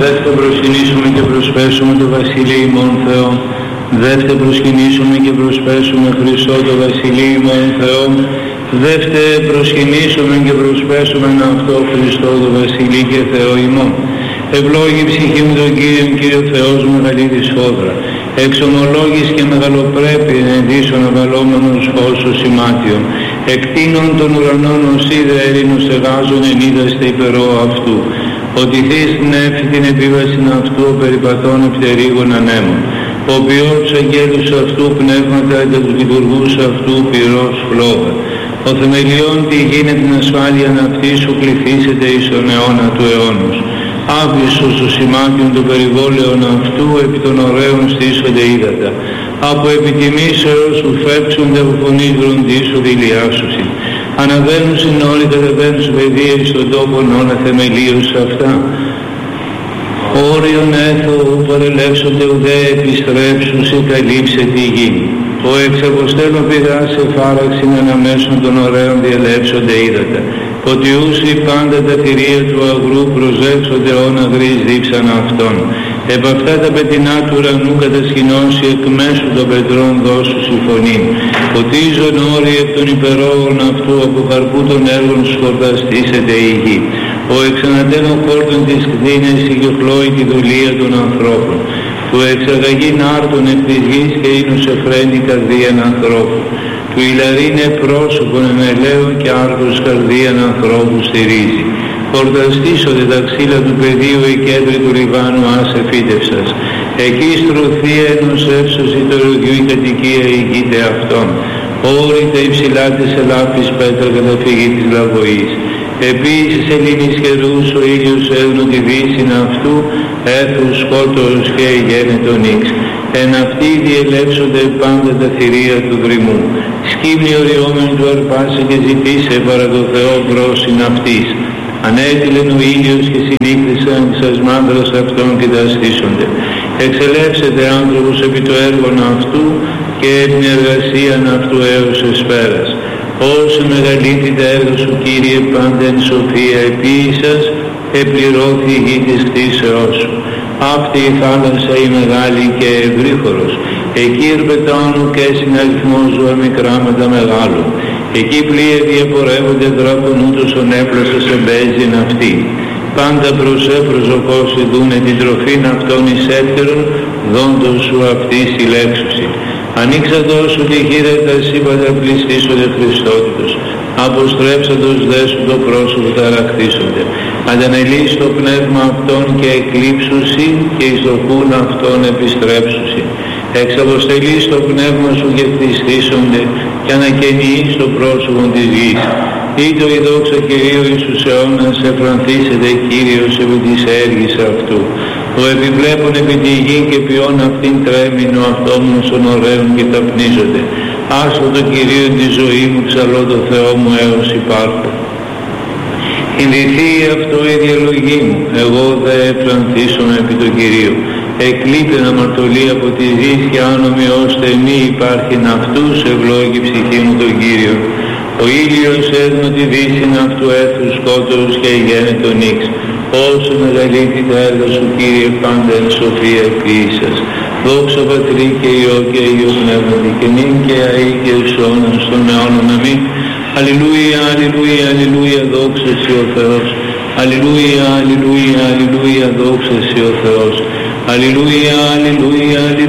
Δεύτε προσκυνήσουμε και προσπέσουμε το Βασιλείο ημών Θεό. Δεύτε προσκυνήσουμε και προσπέσουμε Χριστό το Βασιλείο ημών Θεό. Δεύτε προσκυνήσουμε και προσπέσουμε αυτό Χριστό το Βασιλείο και Θεό ημών. Ευλόγη ψυχή μου τον Κύριο Θεός μου μεγαλύτερη σφόδρα. Εξομολόγης και μεγαλοπρέπει ενδύσσον αβαλόμενος φώσος σημάτιον. Εκτείνων των ουρανών ως είδε έρηνος εγάζων ενίδαστε υπερό αυτού. Ότι θείς την εύθυ την επίβαση αυτού περιπατών επτερίγων ανέμων. Ο ποιός τους αγγέλους αυτού πνεύματα και τους λειτουργούς αυτού πυρός φλόγα. Ο θεμελιών τι γίνεται την ασφάλεια αυτή σου κληθήσετε εις τον αιώνα του αιώνος. Άβυσος το σημάτιον των περιβόλαιων αυτού επί των ωραίων στήσονται ύδατα. Από επιτιμήσεως σου φέψονται από φωνής βροντίσου δηλιάσουσι. Αναβαίνουν συνόλοι κατεβαίνουν παιδεία στον τόπο όλα θεμελίους αυτά. Όριον έθω παρελεύσονται ουδέ επιστρέψουσι καλύψε τη γη. Ο εξαποστέλων πειρά σε φάραξην αναμέσων των ωραίων διαλέψονται ύδατα. Ότι ούσι πάντα τα θηρία του αγρού προσέξονται όν αγρής δίψαν αυτών. Επ' αυτά τα πετεινά του ουρανού κατασκηνώσει εκ μέσου των πετρών δώσου συμφωνήν. Ποτίζον όροι εκ των υπερόγων αυτού από καρπού των έργων σκορταστήσεται η γη. Ο εξανατέλων κόρτων της κτίνες συγκεχλώει τη δουλεία των ανθρώπων. Του εξαγαγήν άρτων εκ της γης και ίνους εφραίνει καρδίαν ανθρώπου. Του ηλαρίνε πρόσωπον εμελαίων και άρτος καρδίαν ανθρώπου στηρίζει. Χορταστήσονται τα ξύλα του πεδίου η κέντρη του Λιβάνου άσε φύτευσας. Εκεί στρωθεί ενός εύσωση το ρογιού η κατοικία ηγείται αυτών. Όρη τα υψηλά της ελάφης πέτρα καταφυγή της λαβοής. Επίσης Ελλήνης καιρούς ο ήλιος έδνω τη δύσιν αυτού, έθους σκότος και γένετον ίξ. Εν αυτοί διελεύσονται πάντα τα θηρία του δρυμού. Σκύμνη οριόμενη του αρπάσε και ζητήσε παρά το Θεό πρόσιν αυτής. Ανέτειλεν ο ήλιος και συνήχθησαν της μάνδρας αυτών και τα αστήσονται. Εξελεύσεται άνθρωπος επί το έργον αυτού και την εργασίαν αυτού έως εσπέρας. Όσο μεγαλύτερη τα έργα σου Κύριε πάντα εν σοφία επίησας, επληρώθη η γη της κτήσεώς σου. Αυτή η θάλασσα η μεγάλη και ευρύχωρος. Εκεί ερπετάνου και συναριθμός ζώα μικρά μεγάλων. Εκεί πλοία διαπορεύονται δράκων ούτως ον έπλασσα σε μπέζιν αυτή. Πάντα προσώκοσι δούνε την τροφήν αυτών εις εύτερον, δόντος σου αυτή συλλέξουσι. Ανοίξαντος σου τη χείρα τα σύμπαντα πληστήσονται Χριστότητος. Αποστρέψαντος δε σου το πρόσωπο ταραχτήσονται. Αντανελείς το πνεύμα αυτών και εκλείψουσι και εις το κούν αυτών επιστρέψουσι. Εξαποστελείς το πνεύμα σου και κτιστήσονται και ανακαινείς το πρόσωπο της γης. Ήτο η δόξα Κυρίου εις τους αιώνας εφρανθήσεται Κύριος επί της έργης αυτού. Ο επιβλέπων επί τη γη και ποιόν αυτήν τρέμην ο αυτόμνος των ωραίων και ταπνίζονται. Άσο το Κυρίο τη ζωή μου, ψαλώ το Θεό μου έως υπάρχω. Ινδυθεί αυτό η διαλογή μου, εγώ δε εφρανθήσομαι επί το Κυρίο. Εκλείπεν αμαρτωλή από τη γης και άνομη ώστε μη υπάρχειν αυτούς, ευλόγη ψυχή μου τον Κύριο. Ο ήλιος έδνω τη δύσιν αυτού έθου σκότος και γένετον ίξ. Όσο μεγαλύτερη τα έργα σου Κύριε πάντα εν σοφία εκκλήσας. Δόξα Πατρί και Υιό και Υιό Πνεύματι και νυν και αεί και εις αιώνας των αιώνων αμήν. Αλληλούια, αλληλούια, αλληλούια, δόξα Συ ο Θεός. Αλληλούια, αλληλούια, αλληλούια, δόξα Συ ο Θεός. Αλληλούια, αλληλούια, αλληλούια.